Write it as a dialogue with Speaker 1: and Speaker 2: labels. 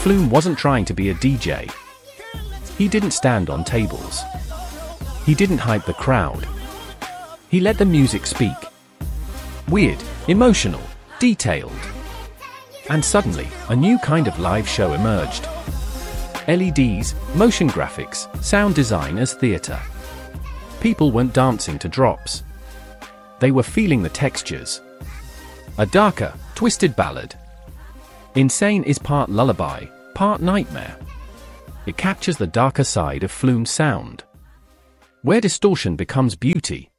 Speaker 1: Flume wasn't trying to be a DJ. He didn't stand on tables. He didn't hype the crowd. He let the music speak. Weird, emotional, detailed. And suddenly, a new kind of live show emerged. LEDs, motion graphics, sound design as theater. People weren't dancing to drops. They were feeling the textures. A darker, twisted ballad. Insane is part lullaby, part nightmare. It captures the darker side of Flume's sound. Where distortion becomes beauty,